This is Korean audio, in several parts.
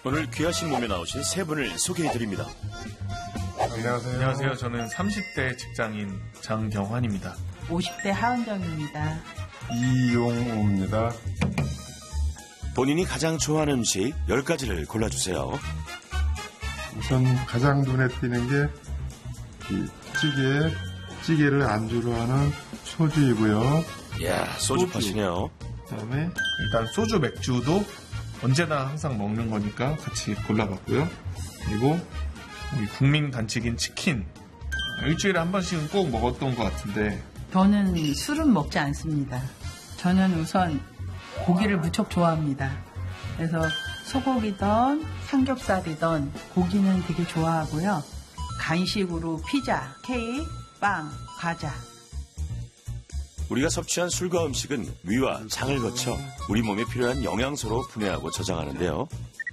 오늘 귀하신 몸에 나오신 세 분을 소개해드립니다. 안녕하세요. 안녕하세요. 저는 30대 직장인 장경환입니다. 50대 하은정입니다. 이용우입니다. 본인이 가장 좋아하는 음식 10가지를 골라주세요. 우선 가장 눈에 띄는 게 이 찌개를 안주로 하는 소주이고요. 이야, 소주 파시네요. 그다음에 일단 소주, 맥주도 언제나 항상 먹는 거니까 같이 골라봤고요. 그리고 우리 국민 간식인 치킨. 일주일에 한 번씩은 꼭 먹었던 것 같은데. 저는 술은 먹지 않습니다. 저는 우선 고기를 무척 좋아합니다. 그래서 소고기든 삼겹살이든 고기는 되게 좋아하고요. 간식으로 피자, 케이크, 빵, 과자. 우리가 섭취한 술과 음식은 위와 장을 거쳐 우리 몸에 필요한 영양소로 분해하고 저장하는데요.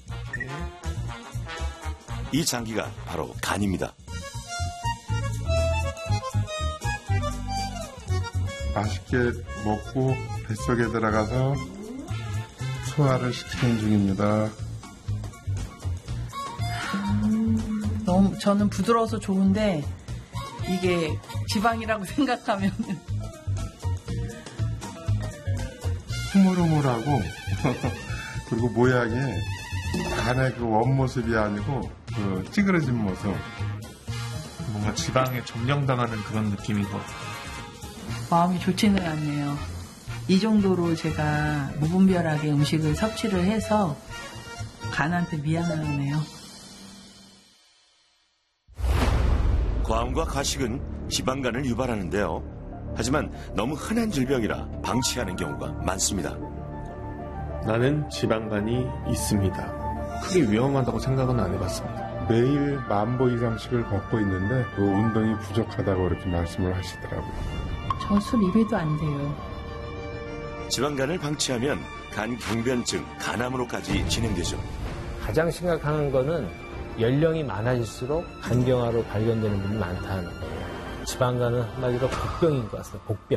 이 장기가 바로 간입니다. 맛있게 먹고 뱃속에 들어가서 소화를 시키는 중입니다. 저는 부드러워서 좋은데 이게 지방이라고 생각하면 흐물흐물하고 그리고 모양이 간의 그 원모습이 아니고 그 찌그러진 모습. 뭔가 지방에 점령당하는 그런 느낌인 것 같아요. 마음이 좋지는 않네요. 이 정도로 제가 무분별하게 음식을 섭취를 해서 간한테 미안하네요. 과음과 과식은 지방간을 유발하는데요. 하지만 너무 흔한 질병이라 방치하는 경우가 많습니다. 나는 지방간이 있습니다. 크게 위험하다고 생각은 안 해봤습니다. 매일 10,000보 이상씩을 걷고 있는데 그 운동이 부족하다고 이렇게 말씀을 하시더라고요. 저 술 입에도 안 돼요. 지방간을 방치하면 간 경변증, 간암으로까지 진행되죠. 가장 심각한 거는 연령이 많아질수록 간경화로 발견되는 분이 많다는 거예요. 지방간은 한마디로 복병인 것 같습니다. 복병.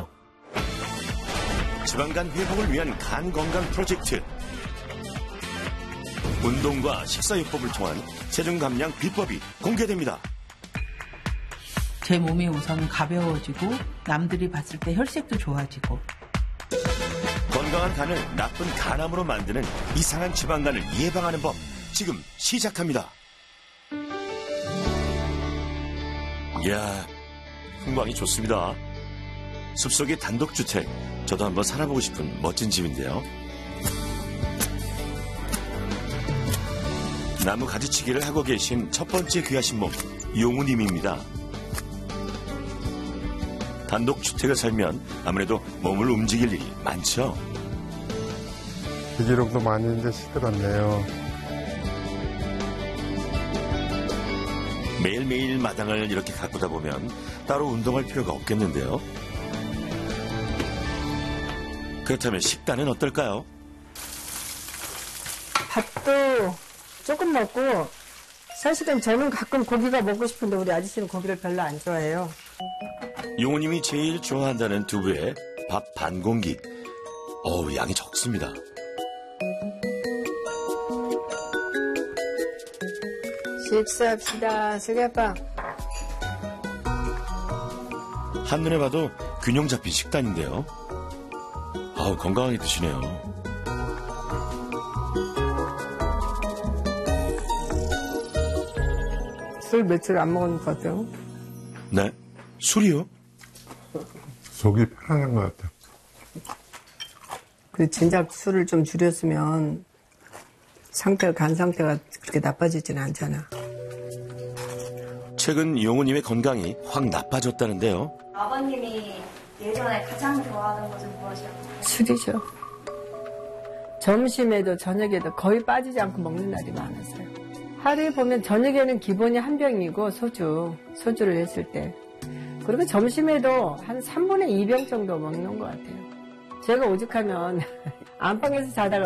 지방간 회복을 위한 간 건강 프로젝트. 운동과 식사요법을 통한 체중 감량 비법이 공개됩니다. 제 몸이 우선 가벼워지고 남들이 봤을 때 혈색도 좋아지고 건강한 간을 나쁜 간암으로 만드는 이상한 지방간을 예방하는 법 지금 시작합니다. 이야, 풍광이 좋습니다. 숲속의 단독주택, 저도 한번 살아보고 싶은 멋진 집인데요. 나무 가지치기를 하고 계신 첫 번째 귀하신 몸, 용우님입니다. 단독주택에 살면 아무래도 몸을 움직일 일이 많죠. 비기록도 많이 이제 시들었네요. 매일매일 마당을 이렇게 가꾸다 보면 따로 운동할 필요가 없겠는데요. 그렇다면 식단은 어떨까요? 밥도 조금 먹고, 사실은 저는 가끔 고기가 먹고 싶은데 우리 아저씨는 고기를 별로 안 좋아해요. 용우님이 제일 좋아한다는 두부에 밥 반 공기. 양이 적습니다. 식사합시다. 슬기아빠. 한눈에 봐도 균형 잡힌 식단인데요. 건강하게 드시네요. 술 며칠 안 먹은 것 같아요. 네? 술이요? 속이 편안한 것 같아요. 그 진작 술을 좀 줄였으면 간 상태가 그렇게 나빠지지는 않잖아. 최근 용우님의 건강이 확 나빠졌다는데요. 아버님이 예전에 가장 좋아하는 것은 무엇이었나요? 술이죠. 점심에도 저녁에도 거의 빠지지 않고 먹는 날이 많았어요. 하루에 보면 저녁에는 기본이 한 병이고 소주를 했을 때. 그리고 점심에도 한 3분의 2병 정도 먹는 것 같아요. 제가 오죽하면 안방에서 자다가